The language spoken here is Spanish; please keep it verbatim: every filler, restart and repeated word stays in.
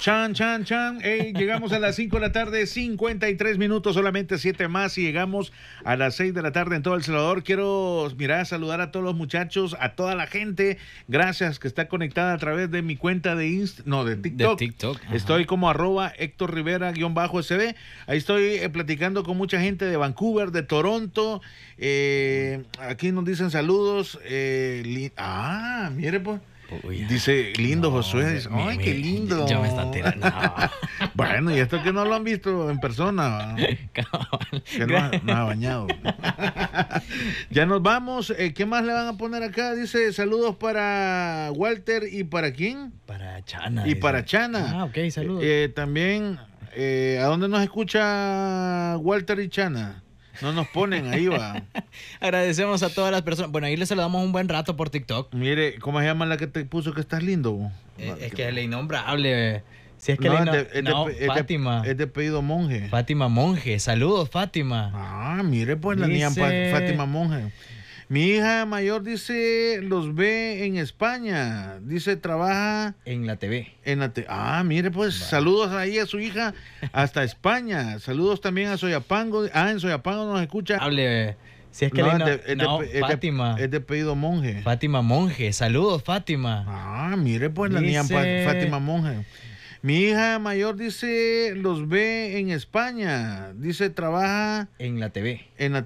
Chan, chan, chan. Hey, llegamos a las cinco de la tarde, cincuenta y tres minutos, solamente siete más y llegamos a las seis de la tarde en todo El Salvador. Quiero, mira, saludar a todos los muchachos, a toda la gente. Gracias que está conectada a través de mi cuenta de Inst, no, de TikTok. De TikTok. Estoy como arroba Héctor Rivera guión bajo S B. Ahí estoy eh, platicando con mucha gente de Vancouver, de Toronto. Eh, aquí nos dicen saludos. Eh, li- ah, mire pues. Uy, Dice, lindo no, Josué. Dice, mi- ay, mi- qué lindo. Ya me están tirando. No. Bueno, y esto que no lo han visto en persona, Cabal. que no, ha- no ha bañado. Ya nos vamos. Eh, ¿Qué más le van a poner acá? Dice, saludos para Walter y para quién? Para Chana. Y dice. para Chana. Ah, ok, saludos. Eh, también, eh, ¿a dónde nos escucha Walter y Chana? No nos ponen, ahí va. Agradecemos a todas las personas. Bueno, ahí les saludamos un buen rato por TikTok. Mire, ¿cómo se llama la que te puso que estás lindo? Eh, es que es la innombrable. Si es que No, la es ino- de, es de- no, es de- Fátima. es de pedido monje. Fátima Monje. Saludos, Fátima. Ah, mire, pues la niña Dice- Fa- Fátima Monje. Mi hija mayor dice, los ve en España. Dice, trabaja En la T V. en la... te- Ah, mire, pues saludos ahí a su hija hasta España. Saludos también a Soyapango. Ah, en Soyapango nos escucha. Hable. Si es que No, la es ino- de, es de- no, es de- Fátima. es de pedido monje. Fátima Monje. Saludos, Fátima. Ah, mire, pues la niña Dice- Fa- Fátima Monje. Mi hija mayor dice, los ve en España. Dice, trabaja En la T V. en la...